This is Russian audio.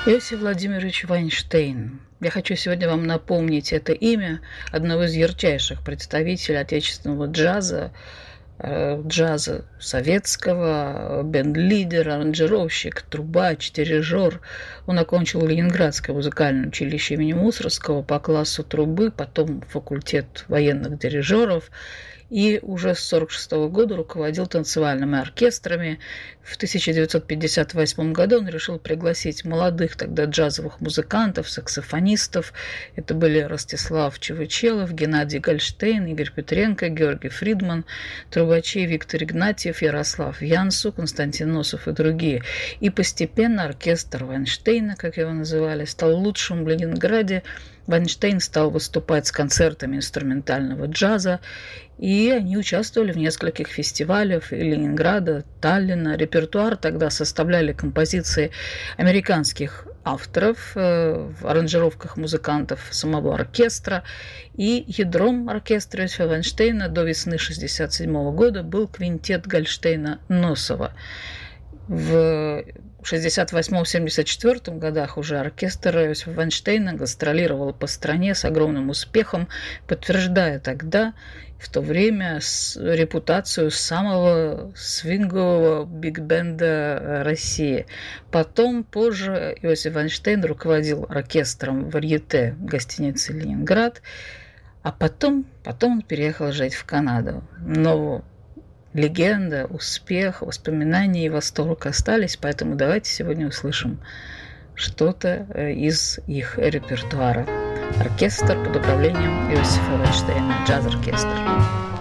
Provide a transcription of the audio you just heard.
Иосиф Владимирович Вайнштейн. Я хочу сегодня вам напомнить это имя одного из ярчайших представителей отечественного джаза, джаза советского, бенд-лидер, аранжировщик, трубач, дирижер. Он окончил Ленинградское музыкальное училище имени Мусоргского по классу трубы, потом факультет военных дирижеров. И уже с 1946 года руководил танцевальными оркестрами. В 1958 году он решил пригласить молодых тогда джазовых музыкантов, саксофонистов. Это были Ростислав Чевычелов, Геннадий Гольштейн, Игорь Петренко, Георгий Фридман, трубачи Виктор Игнатьев, Ярослав Янсу, Константин Носов и другие. И постепенно оркестр Вайнштейна, как его называли, стал лучшим в Ленинграде. Вайнштейн стал выступать с концертами инструментального джаза, и они участвовали в нескольких фестивалях и Ленинграда, Таллина. Репертуар тогда составляли композиции американских авторов в аранжировках музыкантов самого оркестра. И ядром оркестра Иосифа Вайнштейна до весны 1967 года был квинтет Гольштейна-Носова. В 1968-1974 годах уже оркестр Иосифа Вайнштейна гастролировал по стране с огромным успехом, подтверждая тогда, в то время, репутацию самого свингового биг-бенда России. Потом, позже, Иосиф Вайнштейн руководил оркестром варьете гостиницы «Ленинград», а потом он переехал жить в Канаду. Но легенда, успех, воспоминания и восторг остались, поэтому давайте сегодня услышим что-то из их репертуара. Оркестр под управлением Иосифа Вайнштейна, джаз-оркестр.